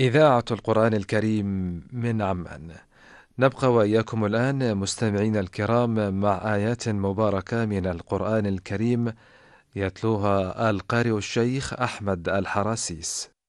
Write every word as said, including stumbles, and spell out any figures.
إذاعة القرآن الكريم من عمان. نبقى وإياكم الآن مستمعين الكرام مع آيات مباركة من القرآن الكريم، يتلوها القارئ الشيخ أحمد الحراسيس.